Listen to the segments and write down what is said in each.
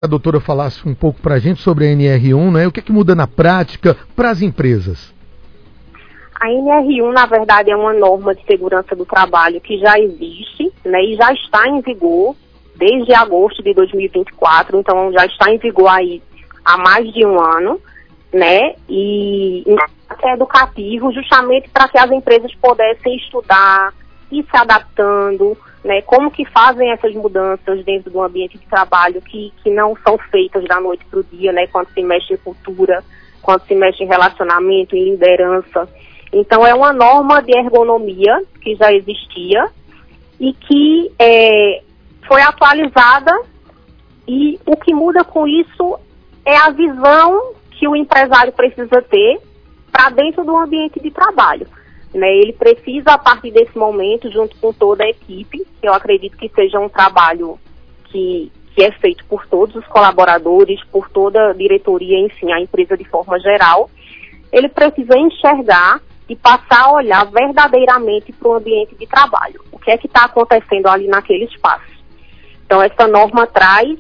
A doutora falasse um pouco para a gente sobre a NR1, né? O que é que muda na prática para as empresas? A NR1, na verdade, é uma norma de segurança do trabalho que já existe, né, e já está em vigor desde agosto de 2024, então já está em vigor aí há mais de um ano, né, e é educativo justamente para que as empresas pudessem estudar e se adaptando, né, como que fazem essas mudanças dentro do ambiente de trabalho que não são feitas da noite para o dia, né, quando se mexe em cultura, quando se mexe em relacionamento, em liderança. Então, é uma norma de ergonomia que já existia e que foi atualizada, e o que muda com isso é a visão que o empresário precisa ter para dentro do ambiente de trabalho, né? Ele precisa, a partir desse momento, junto com toda a equipe, que eu acredito que seja um trabalho que é feito por todos os colaboradores, por toda a diretoria, enfim, a empresa de forma geral, ele precisa enxergar e passar a olhar verdadeiramente para o ambiente de trabalho. O que é que está acontecendo ali naquele espaço? Então, essa norma traz,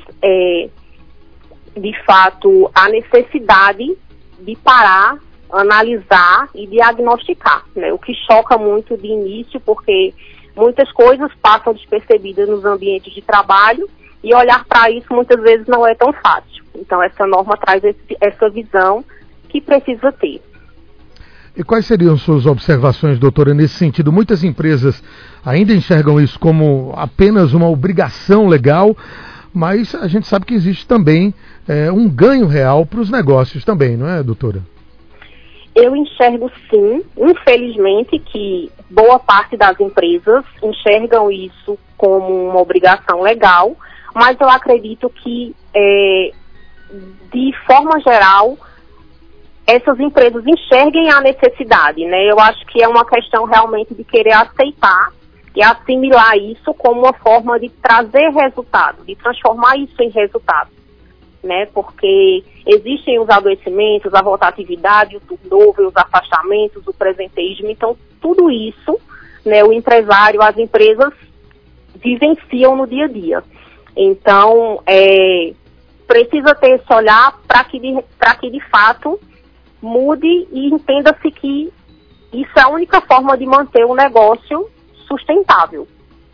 de fato, a necessidade de parar, analisar e diagnosticar, né? O que choca muito de início, porque muitas coisas passam despercebidas nos ambientes de trabalho e olhar para isso muitas vezes não é tão fácil. Então, essa norma traz essa visão que precisa ter. E quais seriam suas observações, doutora, nesse sentido? Muitas empresas ainda enxergam isso como apenas uma obrigação legal, mas a gente sabe que existe também um ganho real para os negócios também, não é, doutora? Eu enxergo sim, infelizmente, que boa parte das empresas enxergam isso como uma obrigação legal, mas eu acredito que, de forma geral, essas empresas enxerguem a necessidade, né? Eu acho que é uma questão realmente de querer aceitar e assimilar isso como uma forma de trazer resultado, de transformar isso em resultado, né? Porque existem os adoecimentos, a rotatividade, o turnover, os afastamentos, o presenteísmo, então tudo isso, né, o empresário, as empresas vivenciam no dia a dia. Então, precisa ter esse olhar para que de fato mude e entenda-se que isso é a única forma de manter o negócio sustentável.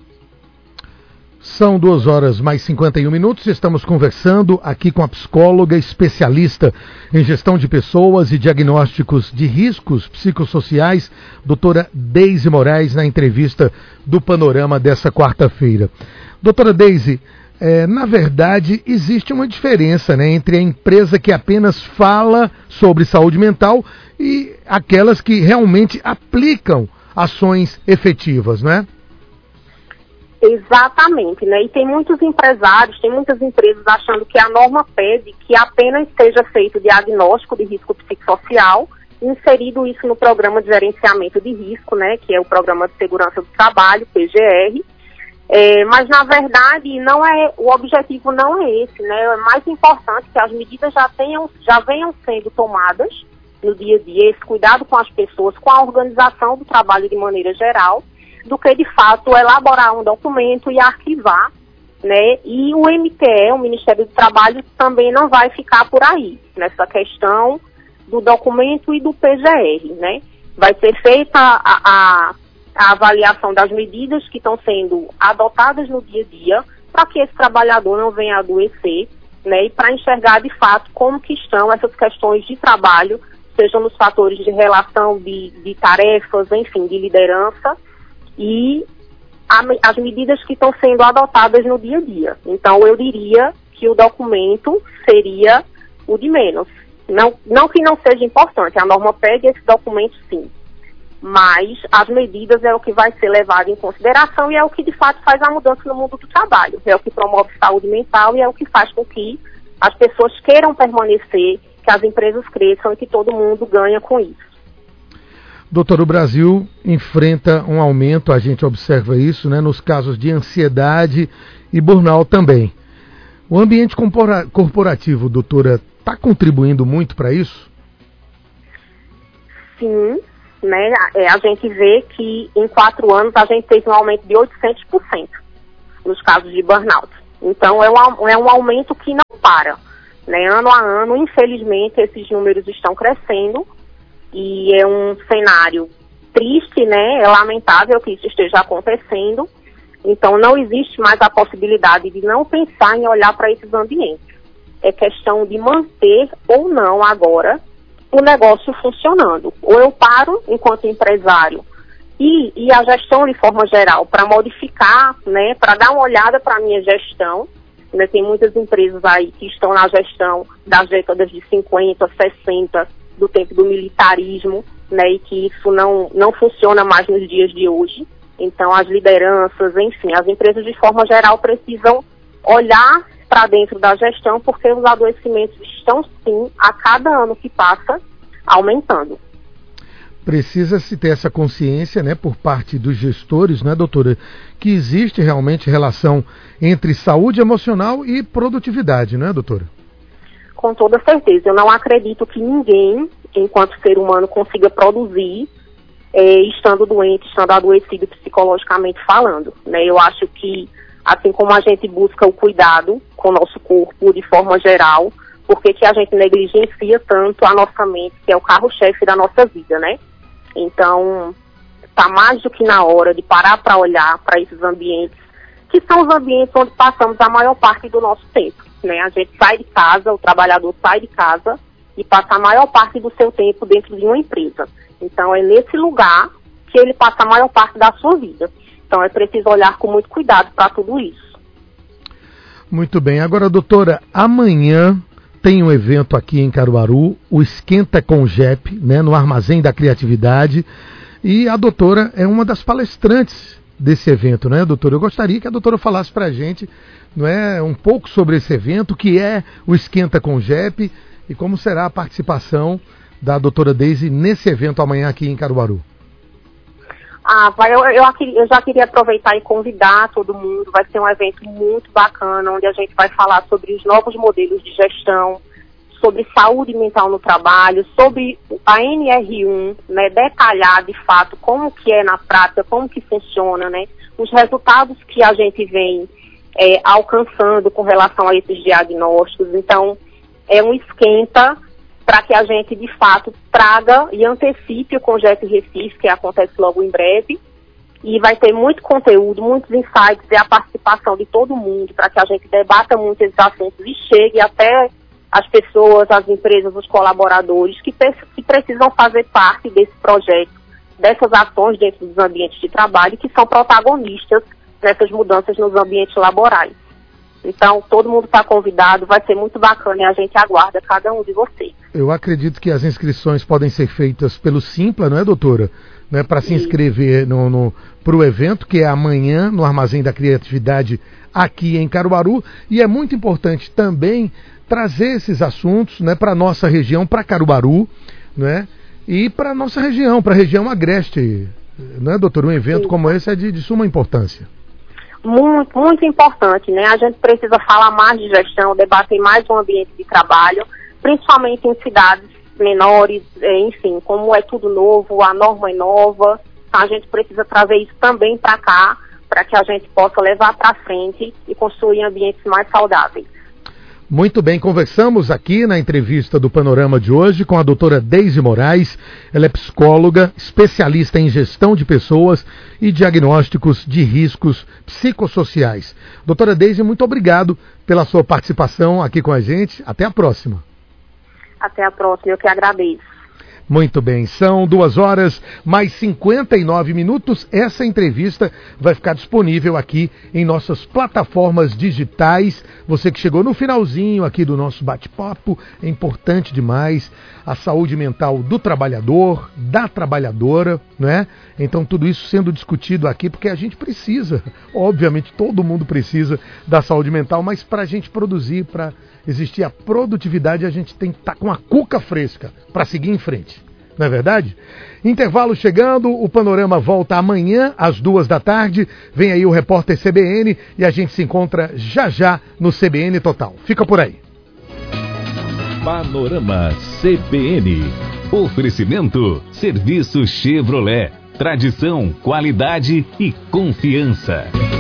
São 2h mais 51. Estamos conversando aqui com a psicóloga especialista em gestão de pessoas e diagnósticos de riscos psicossociais, doutora Deise Moraes, na entrevista do Panorama dessa quarta-feira. Doutora Deise, na verdade, existe uma diferença, né, entre a empresa que apenas fala sobre saúde mental e aquelas que realmente aplicam ações efetivas, não é? Exatamente, né? E tem muitos empresários, tem muitas empresas achando que a norma pede que apenas seja feito diagnóstico de risco psicossocial, inserido isso no programa de gerenciamento de risco, né, que é o Programa de Segurança do Trabalho, PGR. Mas, na verdade, o objetivo não é esse, né? É mais importante que as medidas já venham sendo tomadas no dia a dia, esse cuidado com as pessoas, com a organização do trabalho de maneira geral, do que, de fato, elaborar um documento e arquivar, né? E o MTE, o Ministério do Trabalho, também não vai ficar por aí, nessa questão do documento e do PGR, né? Vai ser feita a avaliação das medidas que estão sendo adotadas no dia a dia, para que esse trabalhador não venha a adoecer, né, e para enxergar de fato como que estão essas questões de trabalho, sejam nos fatores de relação de tarefas, enfim, de liderança, e as medidas que estão sendo adotadas no dia a dia. Então, eu diria que o documento seria o de menos. Não que não seja importante, a norma pede esse documento sim, mas as medidas é o que vai ser levado em consideração e é o que de fato faz a mudança no mundo do trabalho, é o que promove saúde mental e é o que faz com que as pessoas queiram permanecer, que as empresas cresçam e que todo mundo ganha com isso. Doutor, o Brasil enfrenta um aumento, a gente observa isso, né, nos casos de ansiedade e burnout também. O ambiente corporativo, doutora, está contribuindo muito para isso? Sim. Né, a gente vê que em 4 anos a gente teve um aumento de 800% nos casos de burnout. Então, é um aumento que não para, né? Ano a ano, infelizmente, esses números estão crescendo e é um cenário triste, né? É lamentável que isso esteja acontecendo. Então, não existe mais a possibilidade de não pensar em olhar para esses ambientes. É questão de manter ou não agora o negócio funcionando. Ou eu paro enquanto empresário e a gestão de forma geral para modificar, né, para dar uma olhada para a minha gestão. Né, tem muitas empresas aí que estão na gestão das décadas de 50, 60, do tempo do militarismo, né, e que isso não funciona mais nos dias de hoje. Então, as lideranças, enfim, as empresas de forma geral precisam olhar para dentro da gestão, porque os adoecimentos estão, sim, a cada ano que passa, aumentando. Precisa-se ter essa consciência, né, por parte dos gestores, né, doutora, que existe realmente relação entre saúde emocional e produtividade, né, doutora? Com toda certeza. Eu não acredito que ninguém, enquanto ser humano, consiga produzir estando doente, estando adoecido psicologicamente falando, né? Eu acho que, assim como a gente busca o cuidado com o nosso corpo de forma geral, por que a gente negligencia tanto a nossa mente, que é o carro-chefe da nossa vida, né? Então, está mais do que na hora de parar para olhar para esses ambientes, que são os ambientes onde passamos a maior parte do nosso tempo, né? A gente sai de casa, o trabalhador sai de casa e passa a maior parte do seu tempo dentro de uma empresa. Então, é nesse lugar que ele passa a maior parte da sua vida. Então, é preciso olhar com muito cuidado para tudo isso. Muito bem. Agora, doutora, amanhã tem um evento aqui em Caruaru, o Esquenta com GEP, né, no Armazém da Criatividade, e a doutora é uma das palestrantes desse evento, né, doutora? Eu gostaria que a doutora falasse para a gente, não é, um pouco sobre esse evento, o que é o Esquenta com GEP e como será a participação da doutora Deise nesse evento amanhã aqui em Caruaru. Eu já queria aproveitar e convidar todo mundo. Vai ser um evento muito bacana, onde a gente vai falar sobre os novos modelos de gestão, sobre saúde mental no trabalho, sobre a NR1, né, detalhar de fato como que é na prática, como que funciona, né, os resultados que a gente vem alcançando com relação a esses diagnósticos. Então, é um esquenta para que a gente, de fato, traga e antecipe o Congep Recife, que acontece logo em breve. E vai ter muito conteúdo, muitos insights e a participação de todo mundo para que a gente debata muito esses assuntos e chegue até as pessoas, as empresas, os colaboradores que precisam fazer parte desse projeto, dessas ações dentro dos ambientes de trabalho, que são protagonistas nessas mudanças nos ambientes laborais. Então, todo mundo está convidado, vai ser muito bacana e a gente aguarda cada um de vocês. Eu acredito que as inscrições podem ser feitas pelo Simpla, não é, doutora? Né, para se inscrever para o evento, que é amanhã, no Armazém da Criatividade, aqui em Caruaru. E é muito importante também trazer esses assuntos, né, para a nossa região, para Caruaru, né, e para a nossa região, para a região agreste. Não é, doutora? Um evento como esse é de suma importância. Muito, muito importante, né? A gente precisa falar mais de gestão, debater mais o ambiente de trabalho, principalmente em cidades menores, enfim, como é tudo novo, a norma é nova, a gente precisa trazer isso também para cá, para que a gente possa levar para frente e construir ambientes mais saudáveis. Muito bem, conversamos aqui na entrevista do Panorama de hoje com a doutora Deise Moraes. Ela é psicóloga, especialista em gestão de pessoas e diagnósticos de riscos psicossociais. Doutora Deise, muito obrigado pela sua participação aqui com a gente. Até a próxima. Até a próxima, eu que agradeço. Muito bem, são 2h mais 59 minutos. Essa entrevista vai ficar disponível aqui em nossas plataformas digitais. Você que chegou no finalzinho aqui do nosso bate-papo, é importante demais a saúde mental do trabalhador, da trabalhadora, não é? Então tudo isso sendo discutido aqui, porque a gente precisa, obviamente todo mundo precisa da saúde mental, mas para a gente produzir, para existir a produtividade, a gente tem que estar com a cuca fresca para seguir em frente. Não é verdade? Intervalo chegando, o Panorama volta amanhã às 14h. Vem aí o repórter CBN e a gente se encontra já já no CBN Total. Fica por aí. Panorama CBN. Oferecimento: Serviço Chevrolet. Tradição, qualidade e confiança.